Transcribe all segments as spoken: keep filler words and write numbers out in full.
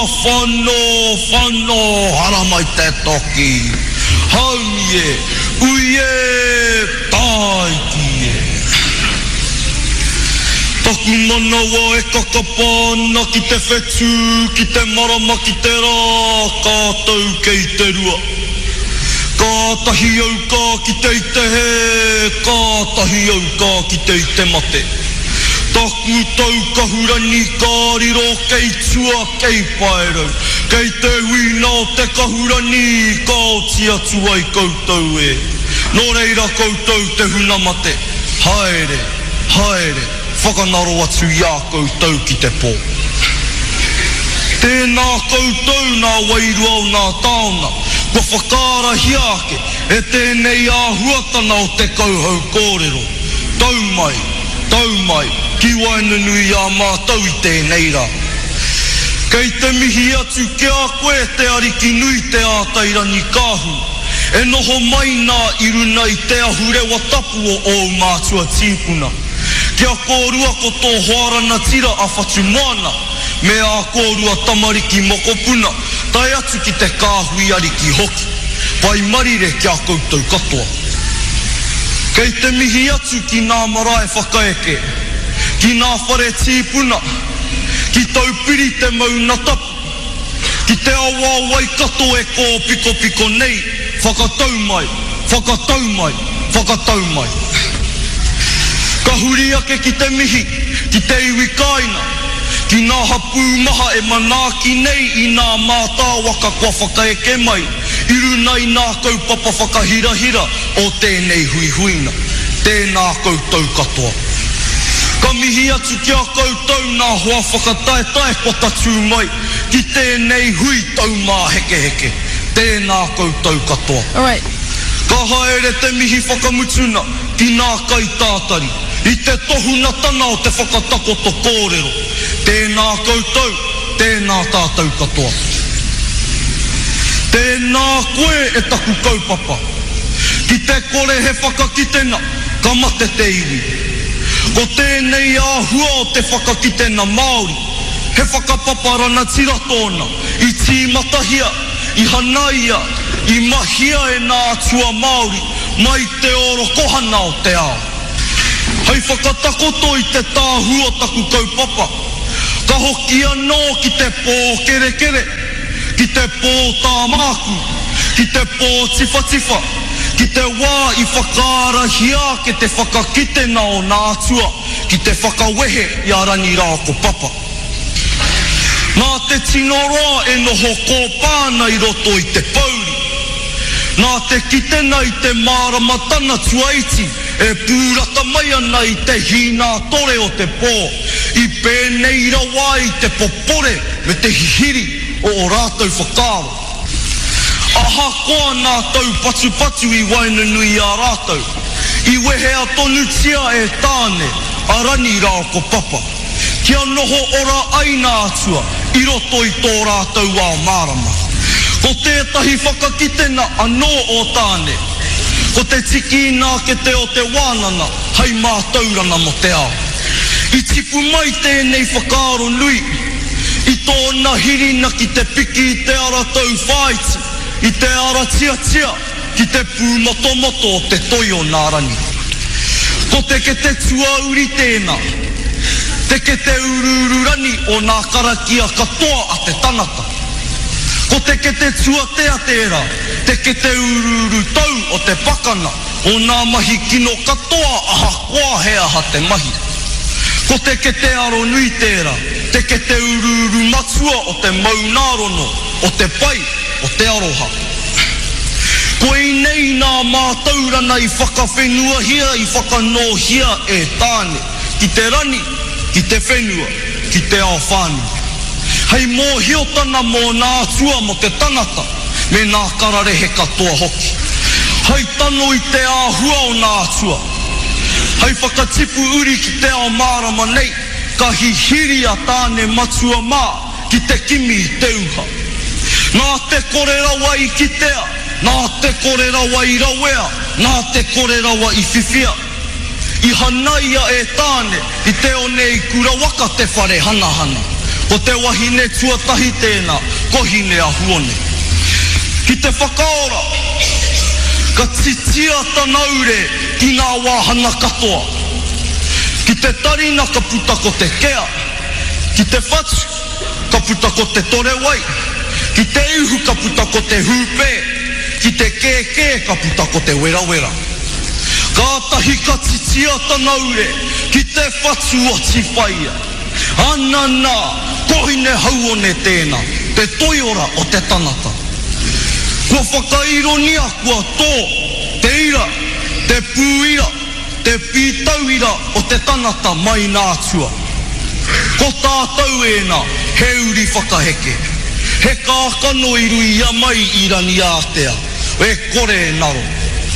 whano, whano, hara mai te toki. Haumie, uie, taiki e. Taku mana wa e kakapana ki te whetu, ki te marama, ki te rā, kātou kei te rua. Kātahi au kā ki te i te he, kātahi au kā ki te i te mate. Taku tau kahurani kāriro kei tua kei paerau. Kei te wina o te kahurani ka o tia tuai koutou e. Nō reira koutou te huna mate. Haere, haere, whakanaro atu ia koutou ki te pō. Tēnā koutou nā wairua o nā taona. Ko whakara hiake e tēnei āhuatana o te kauhau kōrero. Tau mai, tau mai, ki waina nui a mātau i tēnei rā. Kei te mihi atu ke a koe te ariki nui te ātairani kāhu. E noho mai nā iruna i te ahurewa tapu o o mātua tīpuna. Kia kōrua ko tō hoarana tira a whatu mana, me a kōrua tamariki mokopuna, tai atu ki te kāhui ariki hoki. Pai marire kia koutou katoa. Kei te mihi atu ki nā marae whakaeke, ki nā whare tīpuna, ki tau piri te mauna tapu, ki te awa waikato e kō piko piko nei, whakatau mai, whakatau mai, whakatau mai. Ka huri ake ki te mihi, ki te iwi kaina, ki nā hapu maha e manaki nei i nā mātā waka kua whakaeke mai, iru nei nā kaupapa whakahirahira o tēnei hui huina, tēnā koutou katoa. Ka mihi atu kia koutou nā hoa whakatae tae potatu mai, ki tēnei hui tau mā heke heke, tēnā koutou katoa. Alright. Ka haere te mihi whakamutuna ki nā kai tātari, i te tohuna tana o te whakatako to kōrero. Tēnā koutou, tēnā tātou katoa. Tēnā koe e taku kaupapa. Ki te kore he whakakitena, ka mate te iwi. Ko tēnei āhua o te whakakitena Māori, he whakapaparana tira tōna, i tīmatahia, i hanaia, i mahia e nā atua Māori, mai te oro kohana o te ao. Hei whakatakoto i te tāhua taku kaupapa, ka hoki anō ki te pō kere kere, ki te pō tāmāku, ki te pō tifa tifa, ki te wā i whakaara hia ke te whakakitena o nā atua, ki te whakawehe i arani rā ko papa. Nā te tino roa e noho kōpāna i roto i te pauri. Nā te kitena i te māramatana tuaiti, e pūrata mai ana i te hina tore o te pō, i pēnei rawa i te popore me te hihiri o o rātou whakaro. Aha koa nā tau patu patu i waina nui a rātou, i wehea tonu tia e tāne, arani rā ko papa. Kia noho ora aina atua, i roto i tō rātou ao mārama. Ko tētahi whakakitena anō o tāne, ko te tiki nā ke te o te wānana, hei mātaurana mo te ao. I tipu mai tēnei whakaaro nui, i tōna hirina ki te piki i te ara tau whaiti, i te ara tia tia, ki te pūmotomoto o te toio nārani. Ko te ke te tuauri tēnā, te ke te urururani o nā karakia katoa a te tanata. Ko te ke te tuatea tērā, te ke te ururu tau o te pakana, o nā mahi kino katoa aha koa he aha te mahi. Ko te ke te aro nui tērā, te ke te ururu matua o te maunārono, o te pai, o te aroha. Ko i nei nā mātaurana i whakawhenua hia, i whakanohia e tāne, ki te rani, ki te whenua, ki te ao whānua. Hei mō hiotana mō nā atua mo te tangata, me nā kararehe katoa hoki. Hei tano i te āhua o nā atua. Hei whakatipu uri ki te ao mārama nei, ka hihiri a tāne matua mā, ki te kimi i te uha. Nā te kore rawa i kitea, nā te kore rawa i rawea, nā te kore rawa i whiwhia. I hanaia e tāne, i te o nei kura waka te whare hana hana. Ko te wahine tuatahi tēnā, kohine a huone. Ki te whakaora, ka titia tanaure ki ngā wāhana katoa. Ki te tarina ka puta ko te kea. Ki te whatu, ka puta ko te tore wai. Ki te uhu ka puta ko te hūpē. Ki te kēkē ka puta ko te wera wera. Kātahi ka titia tanaure ki te whatu o tiwhaia. Ana nā, kohine hauone tēnā, te toiora o te tanata. Kua whakaironia kua tō, te ira, te pūira, te pītauira o te tanata mai nātua. Ko tātou ēnā, he uri whakaheke. He kākano iru ia mai irani ātea, e kore e naro.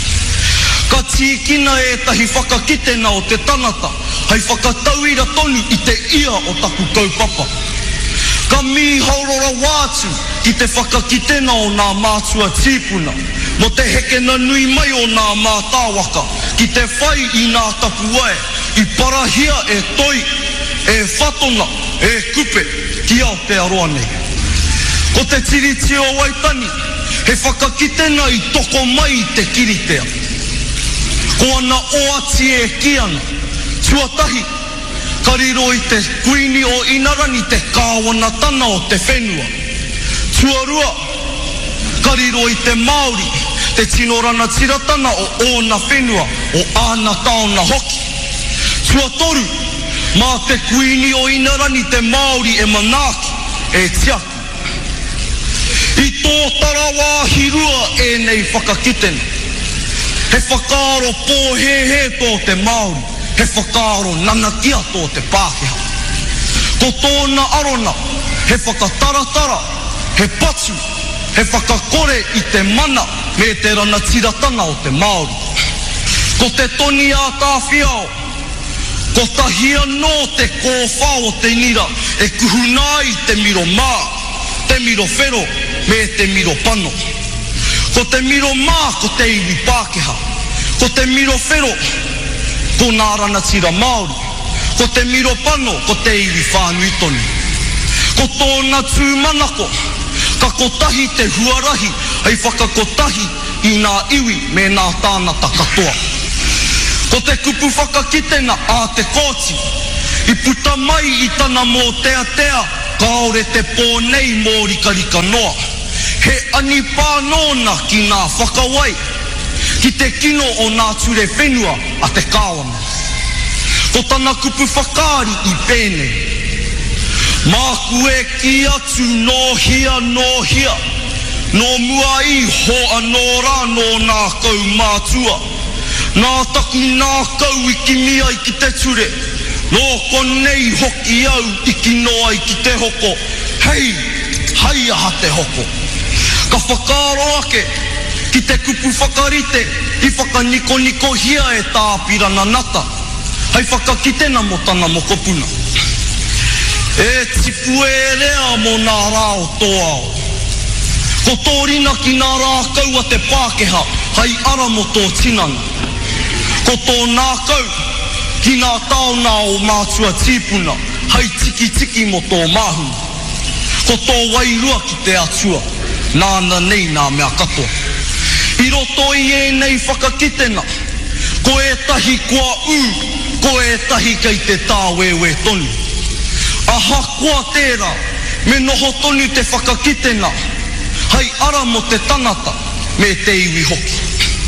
Ka tīkina e tahi whakakitena o te tanata, hei whakatauira tonu i te ia o taku kaupapa. Ka mihaurora wātu i te whakakitena o nā mātua tīpuna, mo te hekena nui mai o nā mātāwaka, ki te whai i nā tapu wae, i parahia e toi, e whatona, e kupe, ki Aotearoa nei. Ko te tiriti o Waitani, he whakakitena i toko mai te kiritea. Ko ana oati e kiana, tuatahi, kariro i te kuini o Inarani te kāwana tana o te whenua. Tuarua, kariro i te Māori, te tinorana tiratana o ōna whenua, o āna taona hoki. Tuatoru, mā te kuini o Inarani te Māori e Manaaki, e Tiaki. I tō tarawā hirua e nei whakakitena. He whakaaro pōhehe tō te Māori, he whakaaro nanatia tō te Pākehā. Ko tōna arona, he whakataratara, he patu, he whakakore i te mana me te rana tiratana o te Māori. Ko te toni a tāwhiao, ko tahia no te kōwha o te nira, e kuhunā i te miro mā, te miro whero me te miro pano. Ko te miro mā, ko te iwi Pākehā. Ko te miro whero, ko nā ranatira Māori. Ko te miro pano, ko te iwi whānui tonu. Ko tōna tūmanako, ka kotahi te huarahi, hei whakakotahi i nā iwi me nā tānata katoa. Ko te kupu whakakitena a te kōti, i puta mai i tana mō tea tea, kaore te pōnei mō rikarika noa. He ani pānona ki nā whakawai, ki te kino o nā ture whenua a te kāwana. Ko tana kupu whakaari i pēne. Māku e ki atu no hia, no hia, no mua i ho anō rā no nā kau mātua. Nā taku nā kau i ki mia i ki te ture, no konei hoki au i ki noa i ki te hoko. Hei, hai aha te hoko. Ka whakaaro ake, ki te kupu whakarite, i whakaniko niko hia e tāpirana nata. Hei whakakitena mo tana mo kopuna. E tipu e rea mo nā rāo tōao. Ko tōrina ki nā rā kau a te Pākehā, hei ara mo tō tinana. Ko tō nā kau, ki nā taona o mātua tīpuna, hei tiki tiki mo tō māhuna. Ko tō wairua ki te atua. Nāna nei nā mea katoa. I roto i e nei whakakitena, ko e tahi kua u, ko e tahi kei te tāwewe tonu. Aha kua tērā, me noho tonu te whakakitena, hei ara mo te tanata, me te iwi hoki.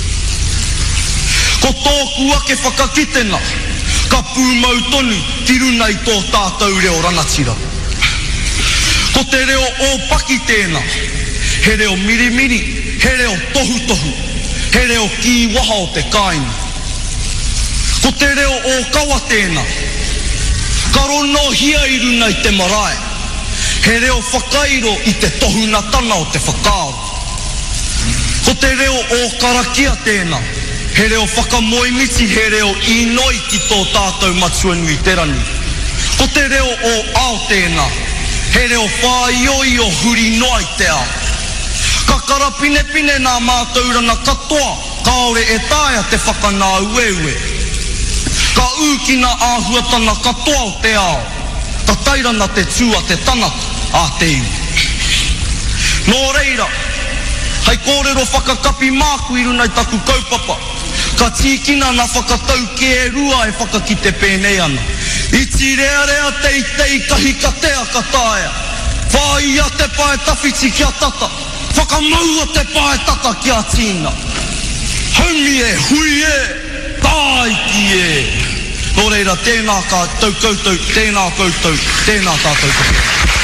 Ko tōku ake whakakitena, ka pūmau tonu, tiru nei tō tātou reo ranatira. Ko te reo o paki tēnā, he reo miri miri, he reo tohu tohu, he reo ki waha o te kāinga. Ko te reo o kawa tēnā, ka rono hia iru nei te marae, he reo whakairo i te tohuna tana o te whakaaro. Ko te reo o karakia tēnā, he reo whakamoimiti, he reo inoi ki tō tātou matua nui terani. Ko te reo o ao tēnā, he reo whaioi o huri noai te ao. Ka karapine pine nā mātaurana katoa, kaore e tāia te whakanā ueue. Ka ūkina āhuatana katoa o te ao, ta tairana te tua te tanata a te iwi. Nō reira, hei kōrero whakakapi māku i runa i taku kaupapa, ka tīkina na whakatau ke e rua e whakakite pēnei ana. I ti rea rea tei tei kahi ka tea ka taea, whai a te pae tawhiti kia tata, whakamaua te pae tata kia tīna. Haumi e, hui e, tāi ki e. Nō reira, tēnā ka tau koutou, tēnā koutou, tēnā tātou koutou.